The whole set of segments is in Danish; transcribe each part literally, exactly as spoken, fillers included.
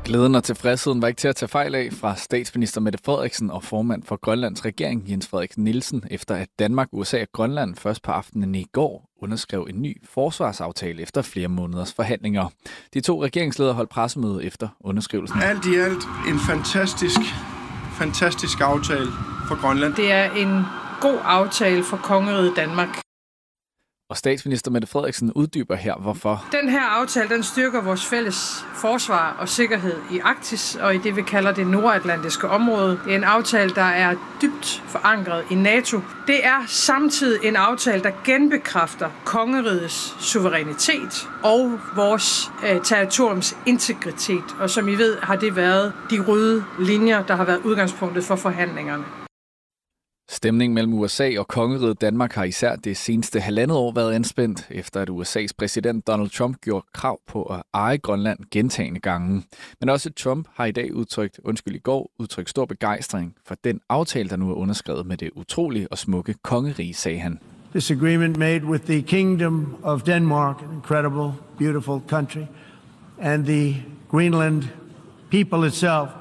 Glæden og tilfredsheden var ikke til at tage fejl af fra statsminister Mette Frederiksen og formand for Grønlands regering Jens Frederik Nielsen, efter at Danmark, U S A og Grønland først på aftenen i går underskrev en ny forsvarsaftale efter flere måneders forhandlinger. De to regeringsledere holdt pressemøde efter underskrivelsen. Alt i alt en fantastisk, fantastisk aftale for Grønland. Det er en god aftale for kongeriget Danmark. Og statsminister Mette Frederiksen uddyber her, hvorfor. Den her aftale, den styrker vores fælles forsvar og sikkerhed i Arktis og i det, vi kalder det nordatlantiske område. Det er en aftale, der er dybt forankret i NATO. Det er samtidig en aftale, der genbekræfter kongerigets suverænitet og vores øh, territoriums integritet. Og som I ved, har det været de røde linjer, der har været udgangspunktet for forhandlingerne. Stemningen mellem U S A og kongeriget Danmark har især det seneste halvandet år været anspændt, efter at U S A's præsident Donald Trump gjorde krav på at eje Grønland gentagne gange. Men også Trump har i dag udtrykt, undskyld i går, udtrykt stor begejstring for den aftale, der nu er underskrevet med det utrolige og smukke kongerige, sagde han. This agreement made with the Kingdom of Denmark, an incredible, beautiful country, and the Greenland people itself.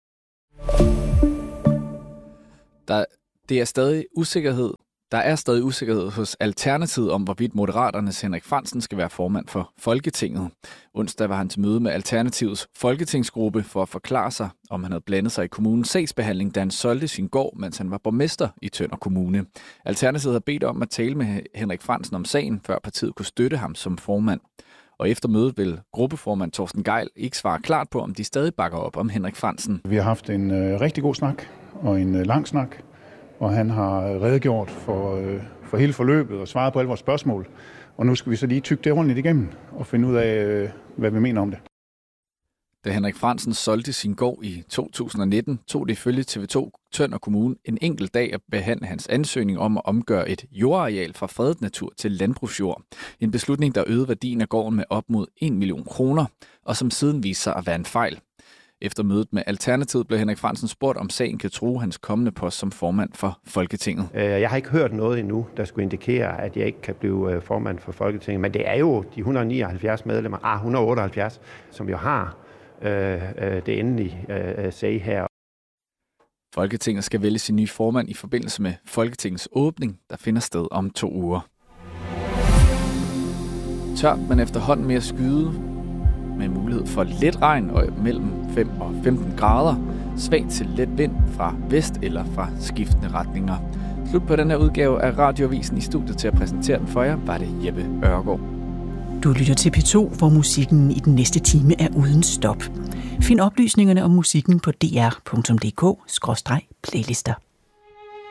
Der Det er stadig usikkerhed. Der er stadig usikkerhed hos Alternativet om, hvorvidt Moderaternes Henrik Frandsen skal være formand for Folketinget. Onsdag var han til møde med Alternativets folketingsgruppe for at forklare sig, om han havde blandet sig i kommunens sagsbehandling, da han solgte sin gård, mens han var borgmester i Tønder Kommune. Alternativet har bedt om at tale med Henrik Frandsen om sagen, før partiet kunne støtte ham som formand. Og efter mødet vil gruppeformand Torsten Gejl ikke svare klart på, om de stadig bakker op om Henrik Frandsen. Vi har haft en øh, rigtig god snak og en øh, lang snak. Og han har redegjort for, øh, for hele forløbet og svaret på alle vores spørgsmål. Og nu skal vi så lige tygge det ordentligt igennem og finde ud af, øh, hvad vi mener om det. Da Henrik Frandsen solgte sin gård i to tusind og nitten, tog det ifølge T V to Tønder Kommune en enkelt dag at behandle hans ansøgning om at omgøre et jordareal fra fredet natur til landbrugsjord. En beslutning, der øgede værdien af gården med op mod en million kroner, og som siden viste sig at være en fejl. Efter mødet med Alternativet blev Henrik Frandsen spurgt, om sagen kan true hans kommende post som formand for Folketinget. Jeg har ikke hørt noget endnu, der skulle indikere, at jeg ikke kan blive formand for Folketinget. Men det er jo de et hundrede og nioghalvfjerds medlemmer, ah, et hundrede og otteoghalvfjerds, som jo har øh, det endelige øh, sag her. Folketinget skal vælge sin nye formand i forbindelse med Folketingets åbning, der finder sted om to uger. Tørt, men efterhånden mere skyde, med mulighed for lidt regn og mellem fem og femten grader. Svag til let vind fra vest eller fra skiftende retninger. Slut på den her udgave af Radioavisen. I studiet til at præsentere den for jer var det Jeppe Ørgaard. Du lytter til P to, hvor musikken i den næste time er uden stop. Find oplysningerne om musikken på d r punktum d k skråstreg playlister.